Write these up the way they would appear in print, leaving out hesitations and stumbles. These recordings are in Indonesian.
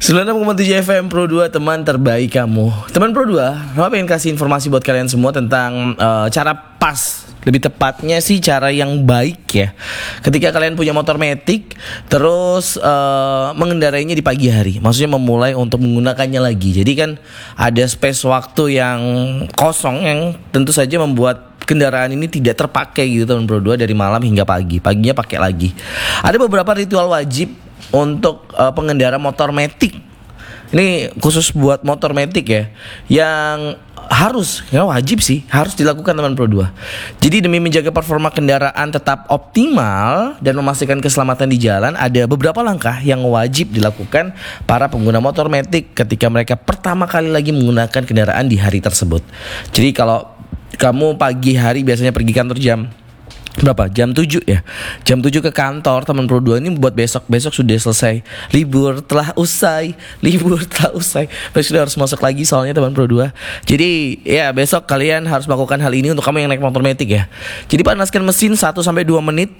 96,7 FM Pro 2, teman terbaik kamu. Teman Pro 2, Mama pengen kasih informasi buat kalian semua tentang cara pas, lebih tepatnya sih cara yang baik ya, ketika kalian punya motor matic terus mengendarainya di pagi hari. Maksudnya memulai untuk menggunakannya lagi. Jadi kan ada space waktu yang kosong yang tentu saja membuat kendaraan ini tidak terpakai gitu teman Pro 2 dari malam hingga pagi. Paginya pakai lagi. Ada beberapa ritual wajib untuk pengendara motor matic. Ini khusus buat motor matic ya, yang harus, ya wajib sih, harus dilakukan teman Pro 2. Jadi demi menjaga performa kendaraan tetap optimal dan memastikan keselamatan di jalan, ada beberapa langkah yang wajib dilakukan para pengguna motor matic ketika mereka pertama kali lagi menggunakan kendaraan di hari tersebut. Jadi kalau kamu pagi hari biasanya pergi kantor jam berapa? Jam 7 ya. Jam 7 ke kantor teman Pro 2 ini buat besok sudah selesai. Libur telah usai. Besok sudah harus masuk lagi soalnya teman Pro 2. Jadi ya besok kalian harus melakukan hal ini untuk kamu yang naik motor matic ya. Jadi panaskan mesin 1-2 menit.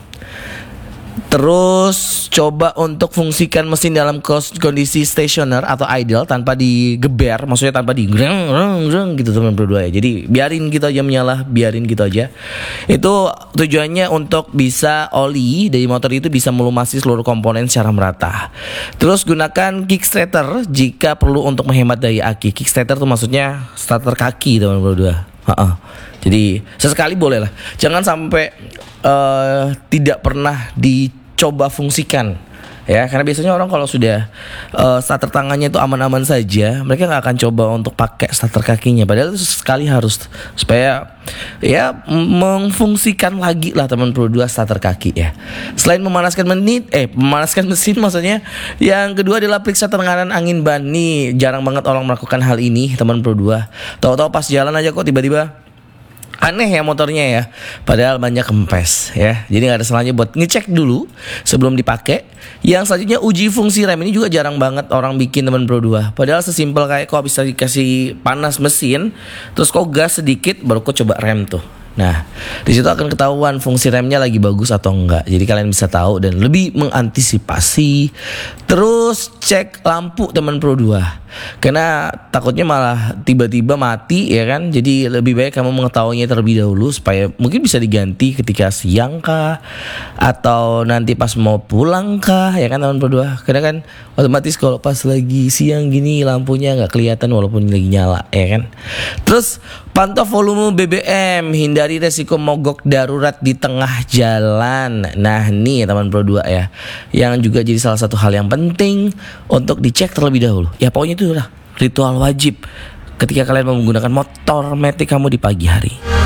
Terus coba untuk fungsikan mesin dalam kondisi stationer atau idle tanpa digeber, maksudnya tanpa greng gitu teman Pro 2 ya. Jadi biarin gitu aja menyala, biarin gitu aja. Itu tujuannya untuk bisa oli dari motor itu bisa melumasi seluruh komponen secara merata. Terus gunakan kickstarter jika perlu untuk menghemat daya aki. Kickstarter itu maksudnya starter kaki teman Pro 2. Jadi sesekali boleh lah. Jangan sampai tidak pernah dicoba fungsikan ya, karena biasanya orang kalau sudah starter tangannya itu aman-aman saja, mereka nggak akan coba untuk pakai starter kakinya. Padahal itu sekali harus supaya ya memfungsikan lagi lah teman Pro 2 starter kaki ya. Selain memanaskan mesin maksudnya, yang kedua adalah periksa tekanan angin ban. Nih jarang banget orang melakukan hal ini teman Pro 2. Tahu-tahu pas jalan aja kok tiba-tiba aneh ya motornya ya, padahal banyak kempes ya. Jadi gak ada salahnya buat ngecek dulu sebelum dipakai. Yang selanjutnya uji fungsi rem. Ini juga jarang banget orang bikin teman Pro 2. Padahal sesimpel kayak kok bisa dikasih panas mesin, terus kok gas sedikit baru kok coba rem tuh. Nah, di situ akan ketahuan fungsi remnya lagi bagus atau enggak. Jadi kalian bisa tahu dan lebih mengantisipasi. Terus cek lampu teman Pro 2. Karena takutnya malah tiba-tiba mati ya kan. Jadi lebih baik kamu mengetahuinya terlebih dahulu supaya mungkin bisa diganti ketika siang kah, atau nanti pas mau pulang kah ya kan teman Pro 2. Karena kan otomatis kalau pas lagi siang gini lampunya nggak kelihatan walaupun lagi nyala ya kan. Terus pantau volume BBM, hindari resiko mogok darurat di tengah jalan. Nah nih teman Pro 2 ya, yang juga jadi salah satu hal yang penting untuk dicek terlebih dahulu. Ya pokoknya itu lah ritual wajib ketika kalian menggunakan motor matic kamu di pagi hari.